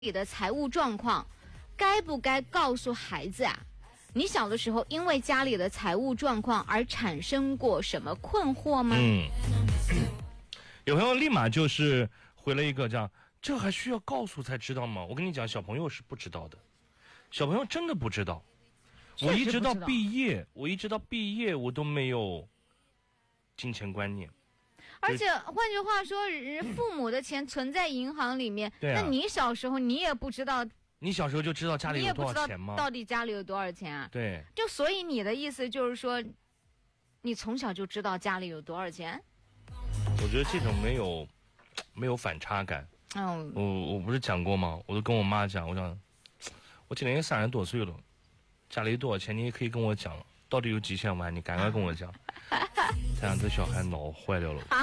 里的财务状况，该不该告诉孩子啊？你小的时候因为家里的财务状况而产生过什么困惑吗？ 有朋友立马就是回了一个这还需要告诉才知道吗？我跟你讲，小朋友是不知道的，小朋友真的不知道。我一直到毕业，我都没有金钱观念。 而且换句话说，父母的钱存在银行里面，那你小时候你也不知道， 你小时候就知道家里有多少钱吗？ 到底家里有多少钱啊？ 对， 就所以你的意思就是说，你从小就知道家里有多少钱？ 我觉得这种没有反差感。我不是讲过吗？我都跟我妈讲，我今年30多岁了，家里有多少钱你也可以跟我讲，到底有几千万你赶快跟我讲。这样这小孩脑坏掉了。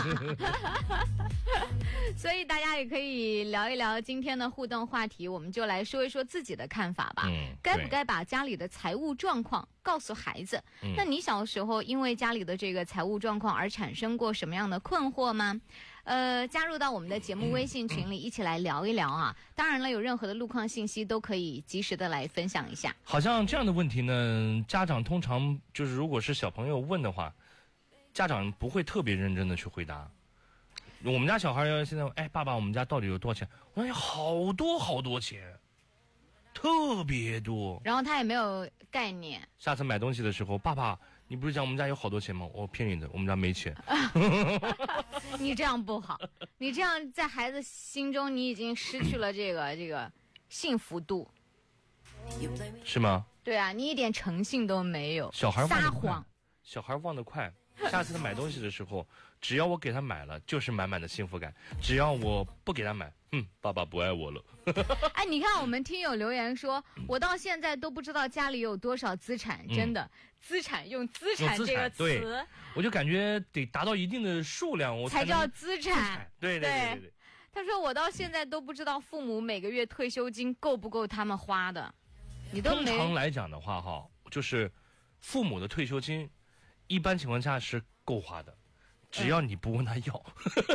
所以大家也可以聊一聊今天的互动话题，我们就来说一说自己的看法吧。该不该把家里的财务状况告诉孩子？那你小时候因为家里的这个财务状况而产生过什么样的困惑吗？加入到我们的节目微信群里一起来聊一聊啊！当然了，有任何的路况信息都可以及时的来分享一下。好像这样的问题呢，家长通常就是如果是小朋友问的话，家长不会特别认真的去回答。我们家小孩现在，爸爸，我们家到底有多少钱？我说好多好多钱，特别多。 然后他也没有概念。 下次买东西的时候，爸爸，你不是讲我们家有好多钱吗？我骗你的，我们家没钱。 你这样不好，你这样在孩子心中你已经失去了这个幸福度， 是吗？ 对啊，你一点诚信都没有。 小孩撒谎， 小孩忘得快。下次他买东西的时候，只要我给他买了，就是满满的幸福感；只要我不给他买，爸爸不爱我了。 哎，你看我们听友留言说，我到现在都不知道家里有多少资产，真的，资产用资产这个词， 对，我就感觉得达到一定的数量，我才叫资产。 对。 他说我到现在都不知道父母每个月退休金够不够他们花的，你都没。 通常来讲的话，就是父母的退休金。一般情况下是够花的，只要你不问他要，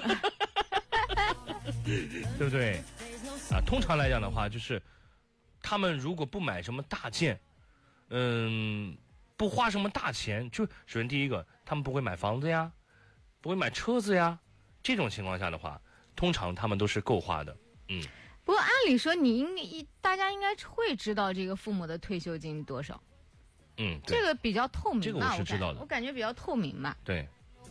对不对？通常来讲的话，就是他们如果不买什么大件，不花什么大钱，就首先第一个，他们不会买房子呀，不会买车子呀，这种情况下的话，通常他们都是够花的。 不过按理说，大家应该会知道这个父母的退休金多少。这个比较透明吧， 这个我是知道的， 我感觉比较透明吧。 对。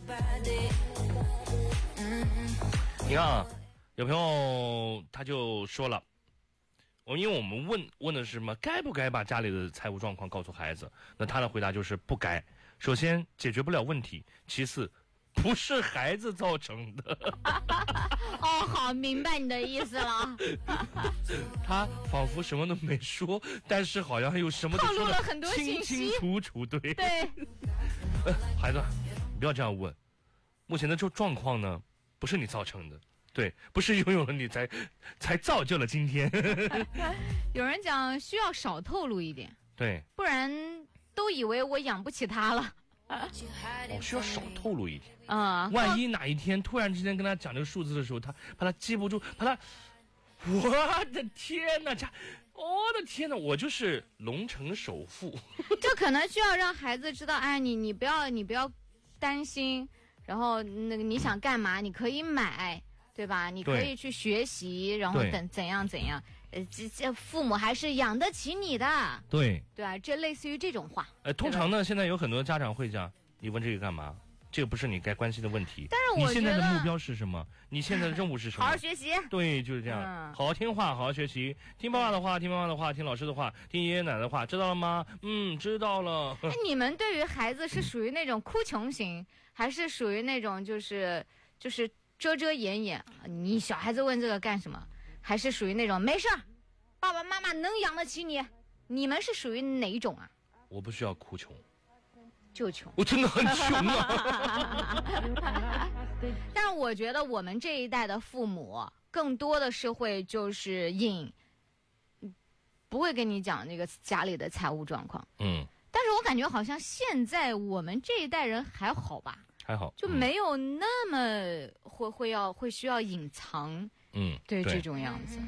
你看啊，有朋友他就说了，因为我们问的是什么，该不该把家里的财务状况告诉孩子？那他的回答就是不该。首先解决不了问题，其次不是孩子造成的。 哦，好，明白你的意思了。 他仿佛什么都没说，但是好像有什么都说了很多信息， 清清楚楚。对。孩子，你不要这样问。目前的这状况呢，不是你造成的，对，不是拥有了你才造就了今天。 有人讲需要少透露一点， 对， 不然都以为我养不起他了。 需要少透露一点万一哪一天突然之间跟他讲这个数字的时候，他怕他记不住，我的天哪，我就是龙城首富。 这可能需要让孩子知道，你不要担心，然后那个你想干嘛你可以买，对吧？你可以去学习，然后怎样，这父母还是养得起你的。对啊，这类似于这种话。 通常呢，现在有很多家长会讲，你问这个干嘛？这个不是你该关心的问题。 但是你现在的目标是什么？你现在的任务是什么？ 好好学习。 对，就是这样。好好听话，好好学习，听爸爸的话，听妈妈的话，听老师的话，听爷爷奶奶的话，知道了吗？知道了。 你们对于孩子是属于那种哭穷型，还是属于那种就是遮遮掩掩？你小孩子问这个干什么？还是属于那种没事儿，爸爸妈妈能养得起你？你们是属于哪一种啊？ 我不需要哭穷。 就穷， 我真的很穷啊。 但是我觉得我们这一代的父母更多的是会就是不会跟你讲那个家里的财务状况。但是我感觉好像现在我们这一代人还好吧， 还好， 就没有那么会需要隐藏。对这种样子。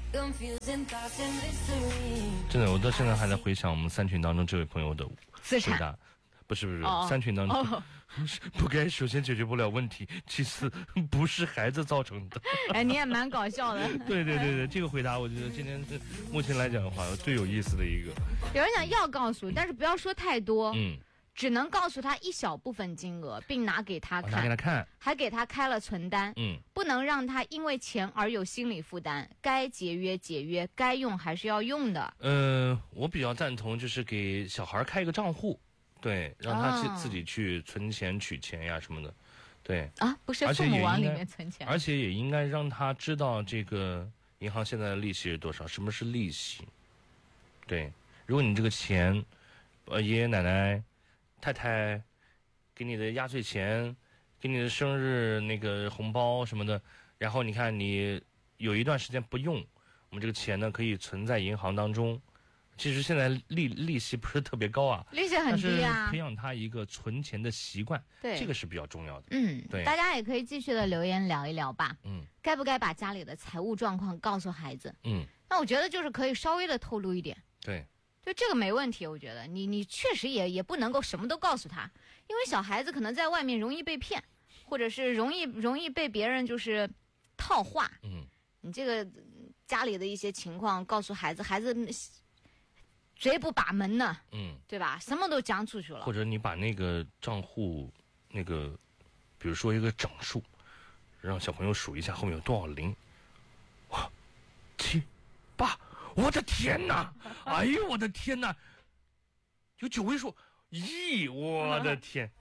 真的，我到现在还在回想我们3群当中这位朋友的资产。 不是，3群当中不该首先解决不了问题，其次不是孩子造成的。 哎，你也蛮搞笑的。 对，这个回答我觉得今天是目前来讲的话最有意思的一个。 有人讲要告诉，但是不要说太多。只能告诉他一小部分金额，并拿给他看，还给他开了存单。不能让他因为钱而有心理负担，该节约节约，该用还是要用的。 我比较赞同，就是给小孩开一个账户，对，让他自己去存钱、取钱呀什么的，对。 不是父母往里面存钱， 而且也应该让他知道这个银行现在的利息是多少，什么是利息。对，如果你这个钱，爷爷奶奶、太太给你的压岁钱，给你的生日那个红包什么的，然后你看你有一段时间不用，我们这个钱呢可以存在银行当中。其实现在利息不是特别高啊， 利息很低啊， 但是培养他一个存钱的习惯，对，这个是比较重要的。对， 大家也可以继续的留言聊一聊吧。该不该把家里的财务状况告诉孩子？那我觉得就是可以稍微的透露一点。 对。 就这个没问题，我觉得你确实也不能够什么都告诉他，因为小孩子可能在外面容易被骗，或者是容易被别人就是套话。你这个家里的一些情况告诉孩子，孩子嘴不把门呢，对吧？什么都讲出去了。 或者你把那个账户那个，比如说一个整数，让小朋友数一下后面有多少零，哇，7、8。我的天哪！哎呦，我的天哪！有9位数，咦，我的天！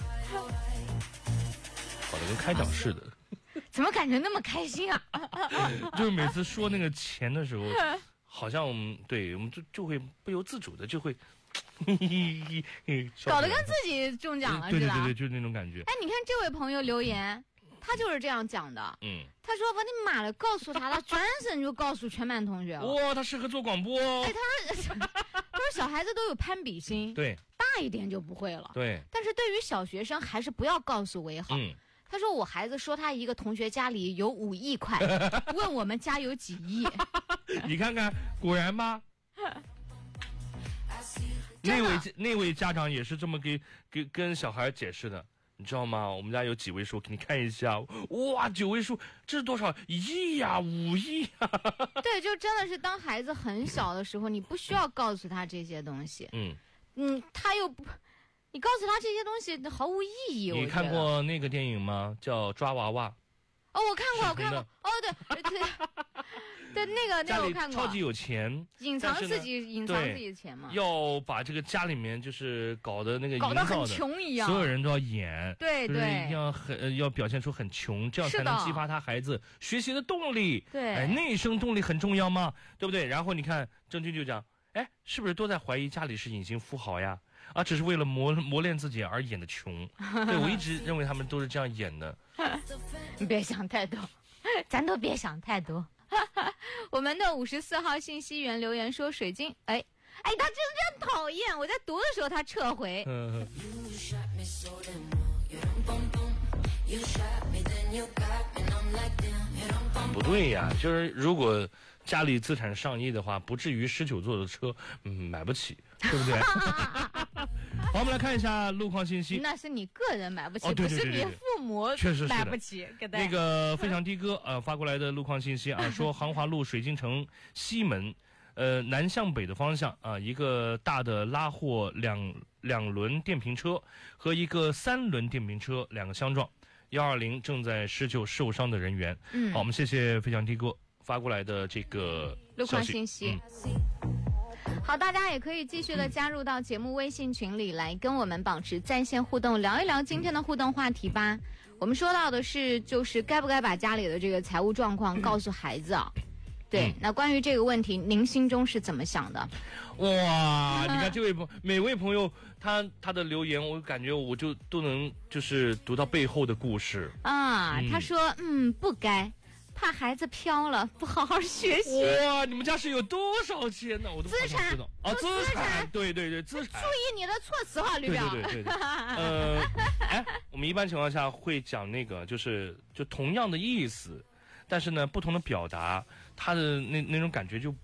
搞得跟开讲似的。 怎么感觉那么开心啊？ 就是每次说那个钱的时候，好像对我们就会不由自主的就会， 搞得跟自己中奖了似的。 对，就是那种感觉。 哎，你看这位朋友留言。他就是这样讲的，他说：“我的妈了，告诉他，他转身就告诉全班同学了。” 哇，他适合做广播。 哎，他说小孩子都有攀比心， 对， 大一点就不会了。 对， 但是对于小学生还是不要告诉为好。他说我孩子说他一个同学家里有5亿块，问我们家有几亿。 你看看，果然吧。那位家长也是这么跟小孩解释的。你知道吗？我们家有几位数，给你看一下。哇，9位数，这是多少？1亿呀，5亿呀。 对，就真的是当孩子很小的时候，你不需要告诉他这些东西。他又不，你告诉他这些东西毫无意义。 你看过那个电影吗？叫《抓娃娃》。 我看过。哦，对，那个我看过。 超级有钱， 隐藏自己的钱嘛。 要把这个家里面就是搞得那个搞得很穷一样， 所有人都要演。 对， 就是一定要表现出很穷，这样才能激发他孩子学习的动力。 对， 内生动力很重要嘛，对不对？然后你看郑钧就讲，是不是都在怀疑家里是隐形富豪呀？只是为了磨练自己而演的穷。对，我一直认为他们都是这样演的。 你别想太多，咱都别想太多。我们的54号信息源留言说水晶，他真讨厌，我在读的时候他撤回。 不对呀，就是如果家里资产上亿的话，不至于19座的车，买不起，对不对？好，我们来看一下路况信息。 那是你个人买不起， 对， 不是你父母买不起。 那个非常的哥发过来的路况信息说杭华路水晶城西门，南向北的方向一个大的拉货两轮电瓶车和一个3轮电瓶车2个相撞，120正在施救受伤的人员。好，我们谢谢非常的哥发过来的这个路况信息。好，大家也可以继续的加入到节目微信群里来跟我们保持在线互动，聊一聊今天的互动话题吧。我们说到的是就是该不该把家里的这个财务状况告诉孩子啊？对，那关于这个问题您心中是怎么想的？ 哇，你看每位朋友他的留言，我感觉我就都能就是读到背后的故事他说不该，怕孩子飘了，不好好学习。 哇，你们家是有多少钱呢？我都不知道。资产，对，资产。 注意你的措辞哈，吕表。 对。我们一般情况下会讲那个，就同样的意思，但是呢，不同的表达， 他的那种感觉就